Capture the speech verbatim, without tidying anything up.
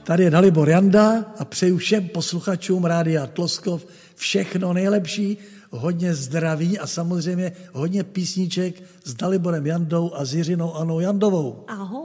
tady je Dalibor Janda a přeju všem posluchačům Rádia Tloskov všechno nejlepší, hodně zdraví a samozřejmě hodně písniček s Daliborem Jandou a s Jiřinou Anou Jandovou. Ahoj.